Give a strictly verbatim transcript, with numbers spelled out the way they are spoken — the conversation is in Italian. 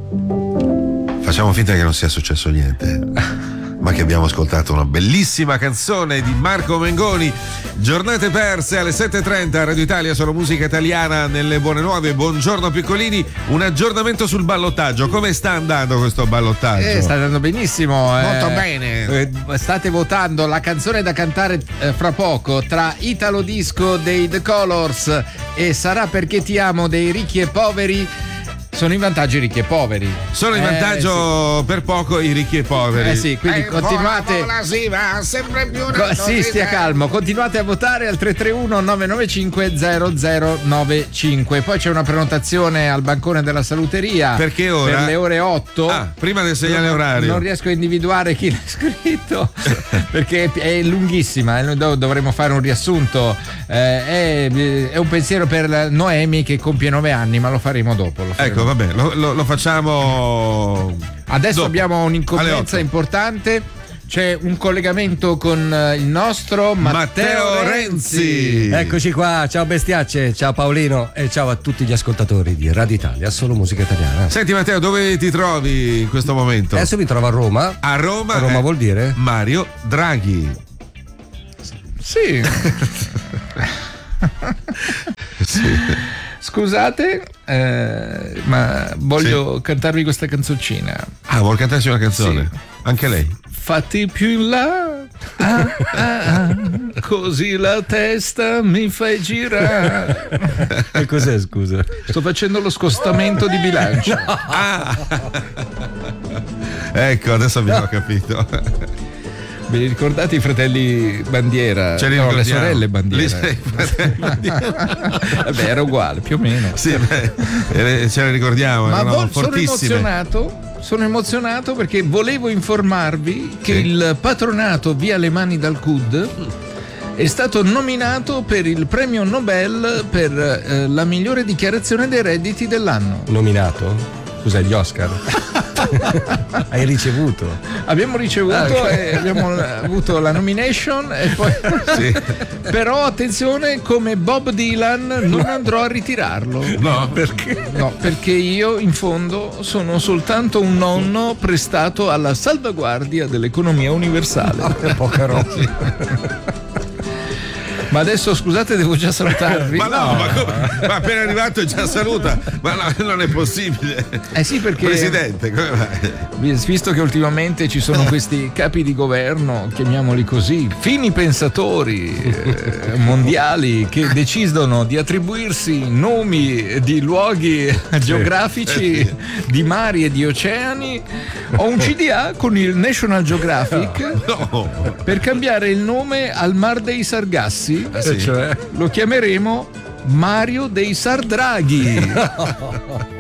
Facciamo finta che non sia successo niente, ma che abbiamo ascoltato una bellissima canzone di Marco Mengoni. Giornate perse alle sette e trenta, Radio Italia, solo musica italiana nelle buone nuove. Buongiorno piccolini, un aggiornamento sul ballottaggio. Come sta andando questo ballottaggio? Eh, sta andando benissimo. Molto eh, bene. Eh, state votando la canzone da cantare eh, fra poco tra Italo Disco dei The Colors e Sarà perché ti amo dei Ricchi e Poveri. Sono in vantaggio i ricchi e poveri. Sono in Eh, vantaggio per poco i ricchi e poveri. Eh sì, quindi Eh, continuate. vola, vola, sì, va sempre più Co- sì, stia calmo, continuate a votare al tre tre uno nove nove cinque zero zero nove cinque. Poi c'è una prenotazione al bancone della saluteria. Perché ora? Per le ore otto. Ah, prima del segnale non, orario. Non riesco a individuare chi l'ha scritto perché è lunghissima. eh, dov- Dovremmo fare un riassunto. Eh, è, è un pensiero per Noemi che compie nove anni, ma lo faremo dopo. Lo faremo. Ecco, vabbè, lo, lo, lo facciamo. Adesso dopo, abbiamo alle un'incombenza otto. importante. C'è un collegamento con eh, il nostro Matteo, Matteo Renzi. Renzi. Eccoci qua, ciao bestiacce, ciao Paolino e ciao a tutti gli ascoltatori di Radio Italia, solo musica italiana. Senti Matteo, dove ti trovi in questo momento? Adesso mi trovo a Roma. A Roma. A Roma eh, vuol dire? Mario Draghi. Sì. Sì. Scusate, eh, ma voglio cantarvi questa canzoncina. Ah, vuol cantarci una canzone? Sì. Anche lei? Fatti più in là, ah, ah, ah, così la testa mi fai girare. Che cos'è, scusa? Sto facendo lo scostamento di bilancio. Ah. Ecco, adesso abbiamo capito. Vi ricordate i fratelli Bandiera? Ce li no, le ricordiamo. sorelle Bandiera. Li- i fratelli Bandiera. Vabbè, era uguale, più o meno. Sì, beh, eh, ce le ricordiamo, Ma erano vol- sono fortissime. emozionato, sono emozionato perché volevo informarvi che Sì. il patronato Via le Mani dal C U D è stato nominato per il premio Nobel per eh, la migliore dichiarazione dei redditi dell'anno. Nominato? Scusa, gli Oscar? Hai ricevuto? Abbiamo ricevuto Ah, ok. e abbiamo avuto la nomination e poi Sì. però attenzione, come Bob Dylan non andrò a ritirarlo. No, perché? No, perché io in fondo sono soltanto un nonno prestato alla salvaguardia dell'economia universale. Poca roba. Ma adesso scusate, devo già salutarvi. Ma no, ma, come? Ma appena arrivato già saluta. Ma no, non è possibile. Eh sì, perché Presidente, come vai? visto che ultimamente ci sono questi capi di governo, chiamiamoli così, fini pensatori eh, mondiali che decidono di attribuirsi nomi di luoghi geografici, di mari e di oceani, ho un C D A con il National Geographic No. per cambiare il nome al Mar dei Sargassi. Sì. Cioè? Lo chiameremo Mario dei Sardraghi.